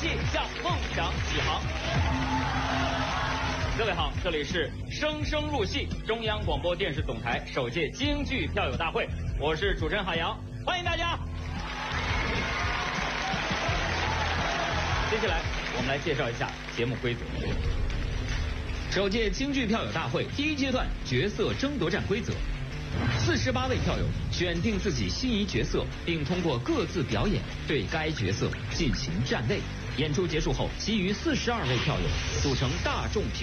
戏向梦想起航。各位好，这里是生生入戏，中央广播电视总台首届京剧票友大会，我是主持人海洋，欢迎大家。接下来我们来介绍一下节目规则。首届京剧票友大会第一阶段角色争夺战规则：48位票友选定自己心仪角色，并通过各自表演对该角色进行站位。演出结束后，其余42位票友组成大众评